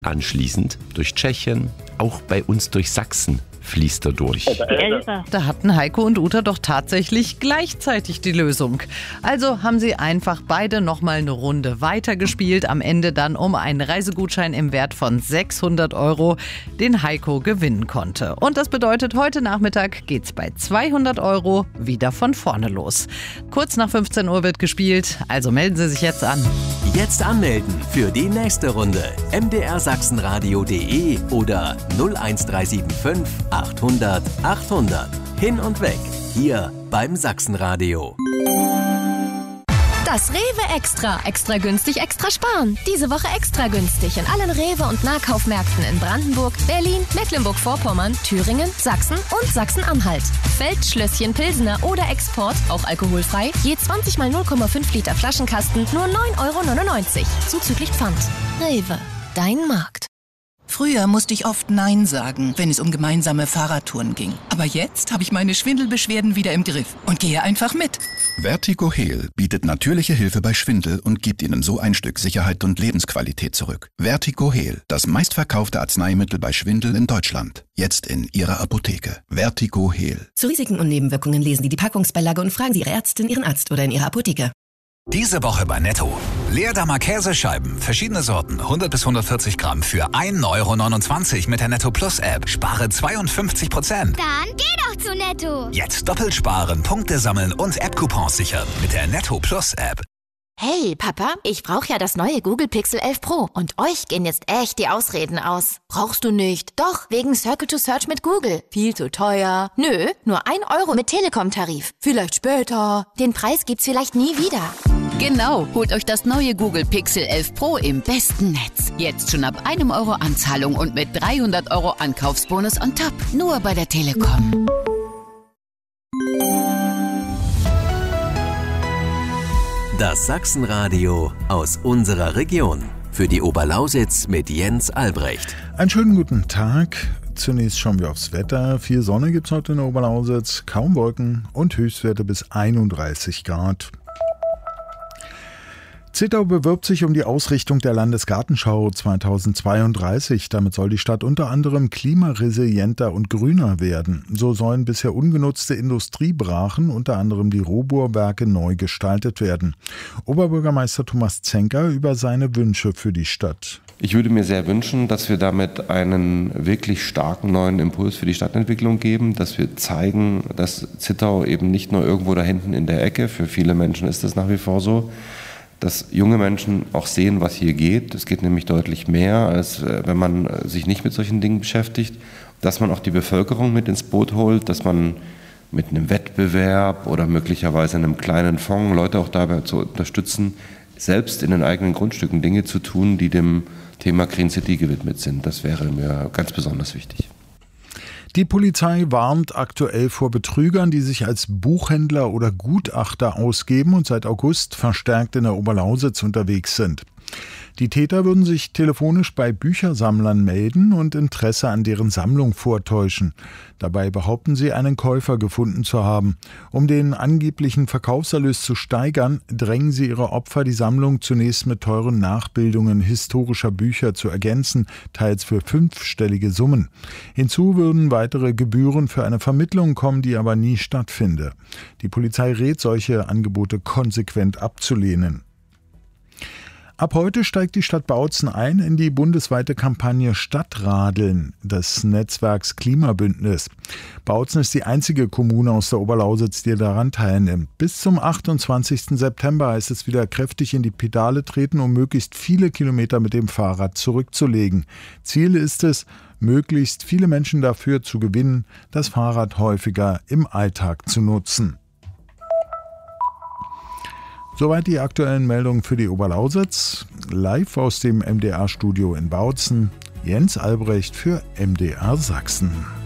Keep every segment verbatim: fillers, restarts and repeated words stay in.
Anschließend durch Tschechien, auch bei uns durch Sachsen fließt er durch. Da hatten Heiko und Uta doch tatsächlich gleichzeitig die Lösung. Also haben sie einfach beide nochmal eine Runde weitergespielt. Am Ende dann um einen Reisegutschein im Wert von sechshundert Euro, den Heiko gewinnen konnte. Und das bedeutet, heute Nachmittag geht's bei zweihundert Euro wieder von vorne los. Kurz nach fünfzehn Uhr wird gespielt, also melden Sie sich jetzt an. Jetzt anmelden für die nächste Runde. m d r sachsenradio punkt d e oder null eins drei sieben fünf achthundert achthundert. Hin und weg. Hier beim Sachsenradio. Das Rewe Extra. Extra günstig, extra sparen. Diese Woche extra günstig in allen Rewe- und Nahkaufmärkten in Brandenburg, Berlin, Mecklenburg-Vorpommern, Thüringen, Sachsen und Sachsen-Anhalt. Feldschlösschen Pilsener oder Export, auch alkoholfrei, je zwanzig mal null Komma fünf Liter Flaschenkasten, nur neun Euro neunundneunzig. Zuzüglich Pfand. Rewe. Dein Markt. Früher musste ich oft Nein sagen, wenn es um gemeinsame Fahrradtouren ging. Aber jetzt habe ich meine Schwindelbeschwerden wieder im Griff und gehe einfach mit. Vertigo Heal bietet natürliche Hilfe bei Schwindel und gibt Ihnen so ein Stück Sicherheit und Lebensqualität zurück. Vertigo Heal, das meistverkaufte Arzneimittel bei Schwindel in Deutschland. Jetzt in Ihrer Apotheke. Vertigo Heal. Zu Risiken und Nebenwirkungen lesen Sie die Packungsbeilage und fragen Sie Ihre Ärztin, Ihren Arzt oder in Ihrer Apotheke. Diese Woche bei Netto. Leerdammer Käsescheiben, verschiedene Sorten, hundert bis hundertvierzig Gramm für ein Euro neunundzwanzig mit der Netto Plus App. Spare zweiundfünfzig Prozent. Dann geh doch zu Netto. Jetzt doppelt sparen, Punkte sammeln und App-Coupons sichern mit der Netto Plus App. Hey, Papa, ich brauche ja das neue Google Pixel elf Pro und euch gehen jetzt echt die Ausreden aus. Brauchst du nicht? Doch, wegen Circle to Search mit Google. Viel zu teuer. Nö, nur ein Euro mit Telekom-Tarif. Vielleicht später. Den Preis gibt's vielleicht nie wieder. Genau, holt euch das neue Google Pixel elf Pro im besten Netz. Jetzt schon ab einem Euro Anzahlung und mit dreihundert Euro Ankaufsbonus on top. Nur bei der Telekom. Das Sachsenradio aus unserer Region. Für die Oberlausitz mit Jens Albrecht. Einen schönen guten Tag. Zunächst schauen wir aufs Wetter. Viel Sonne gibt es heute in der Oberlausitz, kaum Wolken und Höchstwerte bis einunddreißig Grad. Zittau bewirbt sich um die Ausrichtung der Landesgartenschau zweitausendzweiunddreißig. Damit soll die Stadt unter anderem klimaresilienter und grüner werden. So sollen bisher ungenutzte Industriebrachen, unter anderem die Rohbohrwerke, neu gestaltet werden. Oberbürgermeister Thomas Zenker über seine Wünsche für die Stadt. Ich würde mir sehr wünschen, dass wir damit einen wirklich starken neuen Impuls für die Stadtentwicklung geben, dass wir zeigen, dass Zittau eben nicht nur irgendwo da hinten in der Ecke, für viele Menschen ist das nach wie vor so, dass junge Menschen auch sehen, was hier geht. Es geht nämlich deutlich mehr, als wenn man sich nicht mit solchen Dingen beschäftigt. Dass man auch die Bevölkerung mit ins Boot holt, dass man mit einem Wettbewerb oder möglicherweise einem kleinen Fonds Leute auch dabei zu unterstützen, selbst in den eigenen Grundstücken Dinge zu tun, die dem Thema Green City gewidmet sind. Das wäre mir ganz besonders wichtig. Die Polizei warnt aktuell vor Betrügern, die sich als Buchhändler oder Gutachter ausgeben und seit August verstärkt in der Oberlausitz unterwegs sind. Die Täter würden sich telefonisch bei Büchersammlern melden und Interesse an deren Sammlung vortäuschen. Dabei behaupten sie, einen Käufer gefunden zu haben. Um den angeblichen Verkaufserlös zu steigern, drängen sie ihre Opfer, die Sammlung zunächst mit teuren Nachbildungen historischer Bücher zu ergänzen, teils für fünfstellige Summen. Hinzu würden weitere Gebühren für eine Vermittlung kommen, die aber nie stattfinde. Die Polizei rät, solche Angebote konsequent abzulehnen. Ab heute steigt die Stadt Bautzen ein in die bundesweite Kampagne Stadtradeln des Netzwerks Klimabündnis. Bautzen ist die einzige Kommune aus der Oberlausitz, die daran teilnimmt. Bis zum achtundzwanzigsten September heißt es wieder kräftig in die Pedale treten, um möglichst viele Kilometer mit dem Fahrrad zurückzulegen. Ziel ist es, möglichst viele Menschen dafür zu gewinnen, das Fahrrad häufiger im Alltag zu nutzen. Soweit die aktuellen Meldungen für die Oberlausitz. Live aus dem M D R-Studio in Bautzen. Jens Albrecht für M D R Sachsen.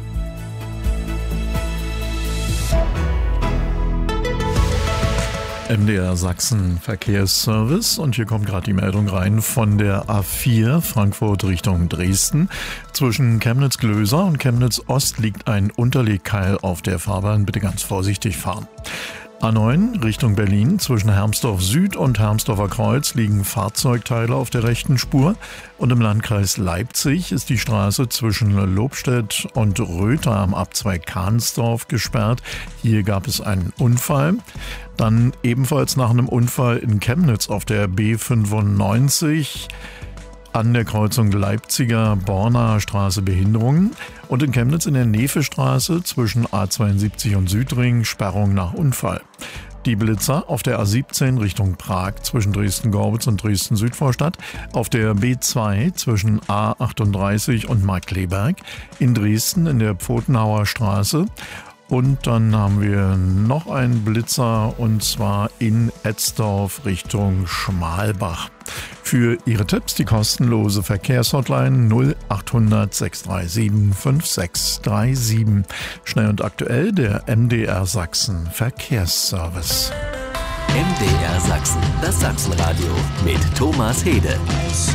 M D R Sachsen Verkehrsservice und hier kommt gerade die Meldung rein von der A vier Frankfurt Richtung Dresden. Zwischen Chemnitz-Glöser und Chemnitz-Ost liegt ein Unterlegkeil auf der Fahrbahn. Bitte ganz vorsichtig fahren. A neun Richtung Berlin zwischen Hermsdorf Süd und Hermsdorfer Kreuz liegen Fahrzeugteile auf der rechten Spur. Und im Landkreis Leipzig ist die Straße zwischen Lobstedt und Röther am Abzweig Kahnsdorf gesperrt. Hier gab es einen Unfall. Dann ebenfalls nach einem Unfall in Chemnitz auf der B fünfundneunzig. An der Kreuzung Leipziger-Bornaer Straße Behinderungen und in Chemnitz in der Nevestraße zwischen A zweiundsiebzig und Südring Sperrung nach Unfall. Die Blitzer auf der A siebzehn Richtung Prag zwischen Dresden-Gorbitz und Dresden-Südvorstadt, auf der B zwei zwischen A achtunddreißig und Markkleeberg, in Dresden in der Pfotenhauer Straße. Und dann haben wir noch einen Blitzer und zwar in Etzdorf Richtung Schmalbach. Für Ihre Tipps die kostenlose Verkehrshotline null achthundert sechshundertsiebenunddreißig fünfundsiebzig sechsundreißig. Schnell und aktuell der M D R Sachsen Verkehrsservice. M D R Sachsen, das Sachsenradio mit Thomas Hede.